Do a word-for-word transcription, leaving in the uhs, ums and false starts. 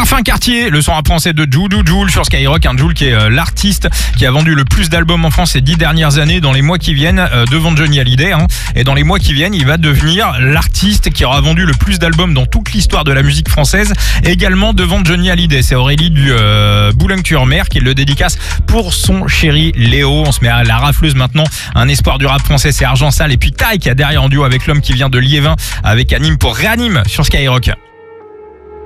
Enfin Quartier, le son rap français de Jules Jules sur Skyrock, un Jules qui est euh, l'artiste qui a vendu le plus d'albums en France ces dix dernières années. Dans les mois qui viennent, euh, devant Johnny Hallyday, hein, et dans les mois qui viennent, il va devenir l'artiste qui aura vendu le plus d'albums dans toute l'histoire de la musique française, également devant Johnny Hallyday. C'est Aurélie du euh, Boulogne-sur-Mer qui le dédicace pour son chéri Léo. On se met à la rafleuse maintenant. Un espoir du rap français, c'est Argent Sale, et puis Taille qui a derrière en duo avec l'homme qui vient de Liévin avec Anime pour Réanime sur Skyrock.